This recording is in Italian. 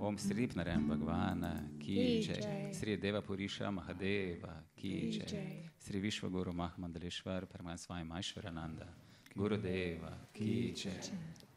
Om Sri Narayana Bhagavana Ki Jai. Sri Deva Purisha Mahadeva Ki Jai. Sri Vishwaguru Mahamandaleshwar Paramahansa Swami Maishwarananda Gurudeva Ki Jai.